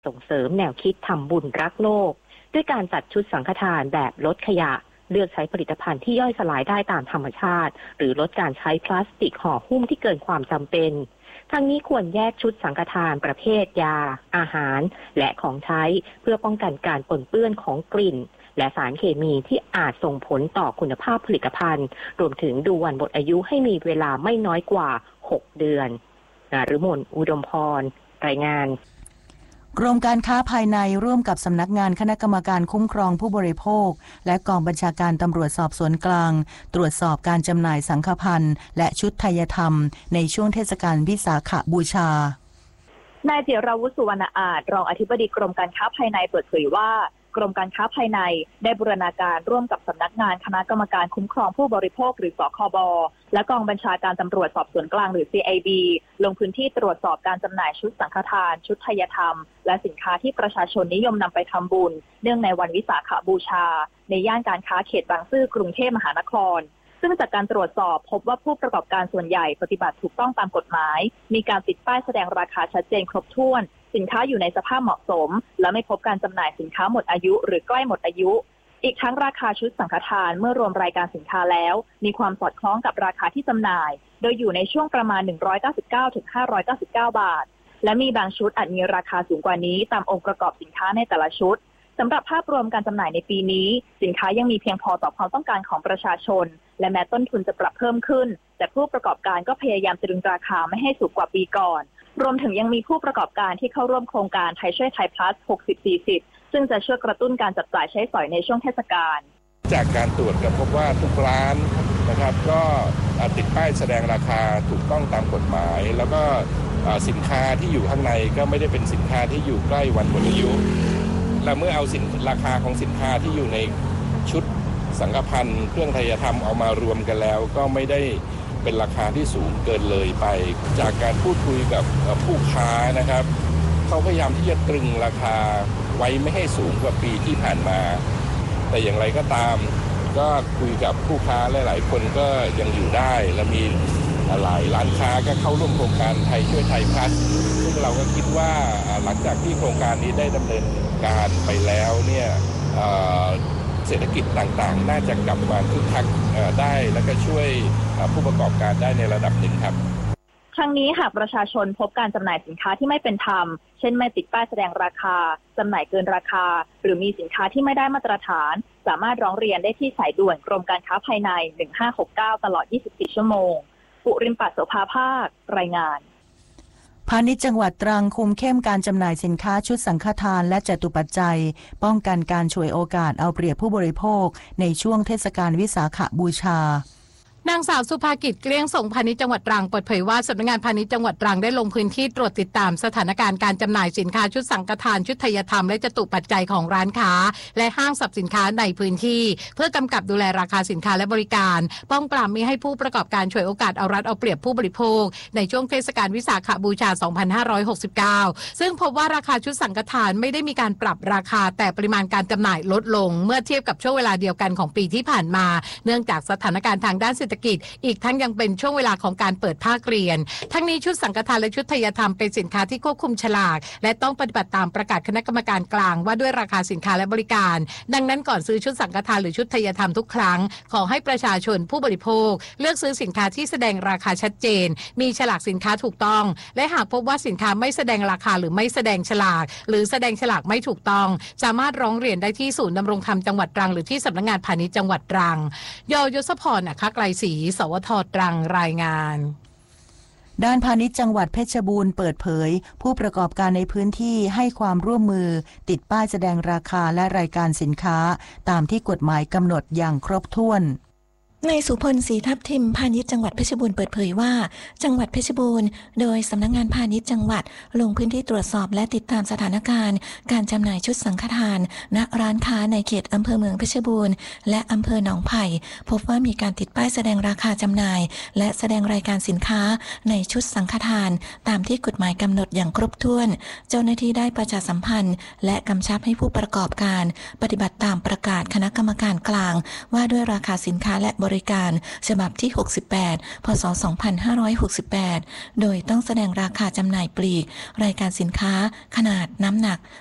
ส่งเสริมแนวคิดทำบุญรักโลกด้วยการจัดชุดสังฆทานแบบลดขยะเลือกใช้ผลิตภัณฑ์ที่ย่อยสลายได้ตามธรรมชาติหรือลดการใช้พลาสติกห่อหุ้มที่เกินความจำเป็นทั้งนี้ควรแยกชุดสังฆทานประเภทยาอาหารและของใช้เพื่อป้องกันการปนเปื้อนของกลิ่นและสารเคมีที่อาจส่งผลต่อคุณภาพผลิตภัณฑ์รวมถึงดูวันหมดอายุให้มีเวลาไม่น้อยกว่า6เดือนนฤมลอุดมพรรายงานกรมการค้าภายในร่วมกับสำนักงานคณะกรรมการคุ้มครองผู้บริโภคและกองบัญชาการตำรวจสอบสวนกลางตรวจสอบการจำหน่ายสังฆพันธ์และชุดไทยธรรมในช่วงเทศกาลวิสาขบูชานายจิราวุฒิ สุวรรณอาจรองอธิบดีกรมการค้าภายในเปิดเผยว่ากรมการค้าภายในได้บูรณาการร่วมกับสำนักงานคณะกรรมการคุ้มครองผู้บริโภคหรือสคบและกองบัญชาการตำรวจสอบสวนกลางหรือ CID ลงพื้นที่ตรวจสอบการจำหน่ายชุดสังฆทานชุดไทยธรรมและสินค้าที่ประชาชนนิยมนำไปทำบุญเนื่องในวันวิสาขบูชาในย่านการค้าเขตบางซื่อกรุงเทพมหานครซึ่งจากการตรวจสอบพบว่าผู้ประกอบการส่วนใหญ่ปฏิบัติถูกต้องตามกฎหมายมีการติดป้ายแสดงราคาชัดเจนครบถ้วนสินค้าอยู่ในสภาพเหมาะสมและไม่พบการจำหน่ายสินค้าหมดอายุหรือใกล้หมดอายุอีกทั้งราคาชุดสังฆทานเมื่อรวมรายการสินค้าแล้วมีความสอดคล้องกับราคาที่จำหน่ายโดยอยู่ในช่วงประมาณ199 ถึง 599 บาทและมีบางชุดอาจมีราคาสูงกว่านี้ตามองค์ประกอบสินค้าในแต่ละชุดสำหรับภาพรวมการจำหน่ายในปีนี้สินค้ายังมีเพียงพอต่อความต้องการของประชาชนและแม้ต้นทุนจะปรับเพิ่มขึ้นแต่ผู้ประกอบการก็พยายามตรึงราคาไม่ให้สูงกว่าปีก่อนรวมถึงยังมีผู้ประกอบการที่เข้าร่วมโครงการไทยช่วยไทยพลัส 60-40 ซึ่งจะช่วยกระตุ้นการจับจ่ายใช้สอยในช่วงเทศกาลจากการตรวจพบว่าทุกร้านนะครับก็ติดป้ายแสดงราคาถูกต้องตามกฎหมายแล้วก็สินค้าที่อยู่ข้างในก็ไม่ได้เป็นสินค้าที่อยู่ใกล้วันหมดอายุและเมื่อเอาราคาของสินค้าที่อยู่ในชุดสังฆพันธ์เครื่องไทยธรรมเอามารวมกันแล้วก็ไม่ได้เป็นราคาที่สูงเกินเลยไปจากการพูดคุยกับผู้ค้านะครับเขาพยายามที่จะตรึงราคาไว้ไม่ให้สูงกว่าปีที่ผ่านมาแต่อย่างไรก็ตามก็คุยกับผู้ค้าหลายๆคนก็ยังอยู่ได้และมีหลายร้านค้าก็เข้าร่วมโครงการไทยช่วยไทยพลัสซึ่งเราก็คิดว่าหลังจากที่โครงการนี้ได้ดำเนินการไปแล้วเนี่ยเศรษฐกิจต่างๆน่าจะกลับมาคึกคักได้และก็ช่วยผู้ประกอบการได้ในระดับหนึ่งครับครั้งนี้หากประชาชนพบการจำหน่ายสินค้าที่ไม่เป็นธรรมเช่นไม่ติดป้ายแสดงราคาจำหน่ายเกินราคาหรือมีสินค้าที่ไม่ได้มาตรฐานสามารถร้องเรียนได้ที่สายด่วนกรมการค้าภายใน1569ตลอด24ชั่วโมงปุริมปัสโสภาภาครายงานพาณิชย์จังหวัดตรังคุมเข้มการจำหน่ายสินค้าชุดสังฆทานและจตุปัจจัยป้องกันการฉวยโอกาสเอาเปรียบผู้บริโภคในช่วงเทศกาลวิสาขบูชานางสาวสุภากิจเกลี้ยงส่งพาณิชย์จังหวัดตรังเปิดเผยว่าสำนักงานพาณิชย์จังหวัดตรังได้ลงพื้นที่ตรวจติดตามสถานการณ์การจำหน่ายสินค้าชุดสังฆทานชุดไทยธรรมและจตุปัจจัยของร้านค้าและห้างสรรพสินค้าในพื้นที่เพื่อกำกับดูแลราคาสินค้าและบริการป้องปรามไม่ให้ผู้ประกอบการฉวยโอกาสเอารัดเอาเปรียบผู้บริโภคในช่วงเทศกาลวิสาขบูชา 2569 ซึ่งพบว่าราคาชุดสังฆทานไม่ได้มีการปรับราคาแต่ปริมาณการจำหน่ายลดลงเมื่อเทียบกับช่วงเวลาเดียวกันของปีที่ผ่านมาเนื่องจากสถานการณ์ทางด้านเศรษฐกิจอีกทั้งยังเป็นช่วงเวลาของการเปิดภาคเรียนทั้งนี้ชุดสังฆทานและชุดไทยธรรมเป็นสินค้าที่ควบคุมฉลากและต้องปฏิบัติตามประกาศคณะกรรมการกลางว่าด้วยราคาสินค้าและบริการดังนั้นก่อนซื้อชุดสังฆทานหรือชุดไทยธรรมทุกครั้งขอให้ประชาชนผู้บริโภคเลือกซื้อสินค้าที่แสดงราคาชัดเจนมีฉลากสินค้าถูกต้องและหากพบว่าสินค้าไม่แสดงราคาหรือไม่แสดงฉลากหรือแสดงฉลากไม่ถูกต้องสามารถร้องเรียนได้ที่ศูนย์ดำรงธรรมจังหวัดตรังหรือที่สำนักงานพาณิชย์จังหวัดตรังยศพรไกลศรีสวทตรังรายงานด้านพาณิชย์จังหวัดเพชรบูรณ์เปิดเผยผู้ประกอบการในพื้นที่ให้ความร่วมมือติดป้ายแสดงราคาและรายการสินค้าตามที่กฎหมายกำหนดอย่างครบถ้วนนายสุพลศรีทับทิมพาณิชย์จังหวัดเพชรบูรณ์เปิดเผยว่าจังหวัดเพชรบูรณ์โดยสำนักงานพาณิชย์จังหวัดลงพื้นที่ตรวจสอบและติดตามสถานการณ์การจำหน่ายชุดสังฆทานณร้านค้าในเขตอำเภอเมืองเพชรบูรณ์และอำเภอหนองไผ่พบว่ามีการติดป้ายแสดงราคาจำหน่ายและแสดงรายการสินค้าในชุดสังฆทานตามที่กฎหมายกำหนดอย่างครบถ้วนเจ้าหน้าที่ได้ประชาสัมพันธ์และกำชับให้ผู้ประกอบการปฏิบัติตามประกาศคณะกรรมการกลางว่าด้วยราคาสินค้าและบริการฉบับที่ 68 พ.ศ. 2568 โดยต้องแสดงราคาจำหน่ายปลีกรายการสินค้าขนาดน้ำหนัก